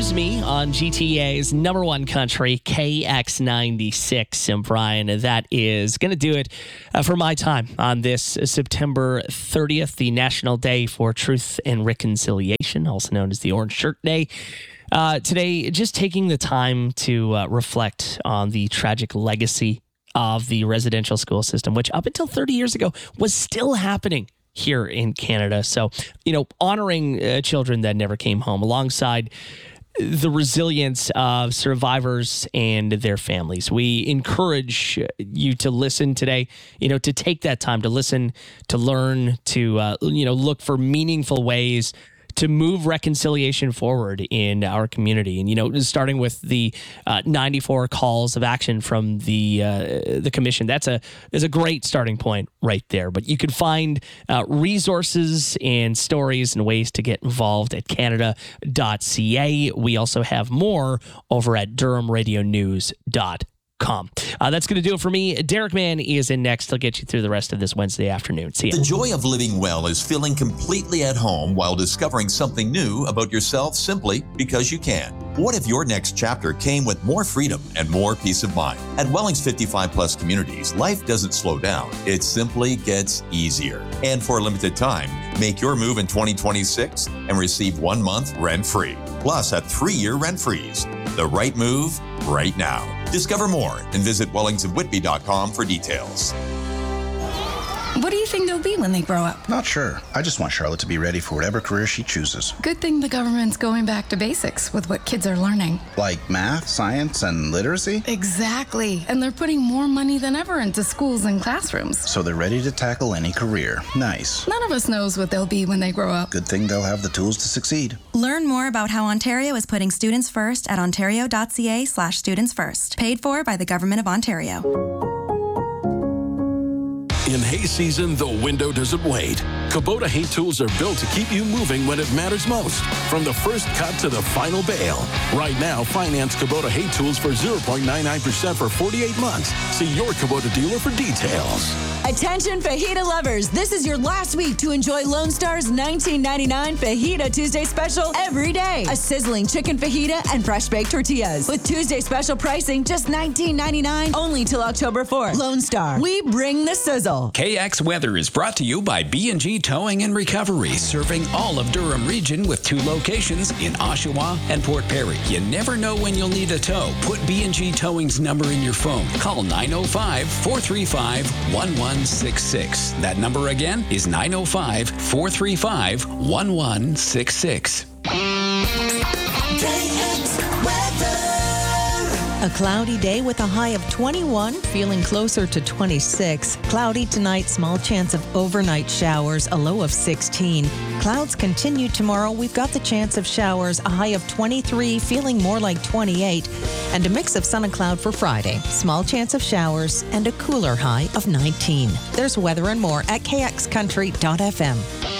Lose Me on GTA's number one country, KX96. And Brian, that is going to do it for my time on this September 30th, the National Day for Truth and Reconciliation, also known as the Orange Shirt Day. Today, just taking the time to reflect on the tragic legacy of the residential school system, which up until 30 years ago was still happening here in Canada. So, honoring children that never came home alongside the resilience of survivors and their families. We encourage you to listen today, to take that time to listen, to learn, to, look for meaningful ways to move reconciliation forward in our community. And, starting with the 94 calls of action from the commission, that's a great starting point right there. But you can find resources and stories and ways to get involved at Canada.ca. We also have more over at DurhamRadioNews.com. That's going to do it for me. Derek Mann is in next. He'll get you through the rest of this Wednesday afternoon. See ya. The joy of living well is feeling completely at home while discovering something new about yourself simply because you can. What if your next chapter came with more freedom and more peace of mind? At Welling's 55 Plus communities, life doesn't slow down. It simply gets easier. And for a limited time, make your move in 2026 and receive 1 month rent-free. Plus a 3-year rent-freeze. The right move, right now. Discover more and visit wellingsandwhitby.com for details. What do you think they'll be when they grow up? Not sure. I just want Charlotte to be ready for whatever career she chooses. Good thing the government's going back to basics with what kids are learning. Like math, science, and literacy? Exactly. And they're putting more money than ever into schools and classrooms. So they're ready to tackle any career. Nice. None of us knows what they'll be when they grow up. Good thing they'll have the tools to succeed. Learn more about how Ontario is putting students first at ontario.ca/students first. Paid for by the Government of Ontario. In hay season, the window doesn't wait. Kubota hay tools are built to keep you moving when it matters most. From the first cut to the final bale. Right now, finance Kubota hay tools for 0.99% for 48 months. See your Kubota dealer for details. Attention fajita lovers, this is your last week to enjoy Lone Star's $19.99 Fajita Tuesday special every day. A sizzling chicken fajita and fresh baked tortillas. With Tuesday special pricing just $19.99 only till October 4th. Lone Star, we bring the sizzle. KX Weather is brought to you by B&G Towing and Recovery, serving all of Durham region with 2 locations in Oshawa and Port Perry. You never know when you'll need a tow. Put B&G Towing's number in your phone. Call 905-435-1166. That number again is 905-435-1166. KX Weather. A cloudy day with a high of 21, feeling closer to 26. Cloudy tonight, small chance of overnight showers, a low of 16. Clouds continue tomorrow. We've got the chance of showers, a high of 23, feeling more like 28. And a mix of sun and cloud for Friday. Small chance of showers and a cooler high of 19. There's weather and more at kxcountry.fm.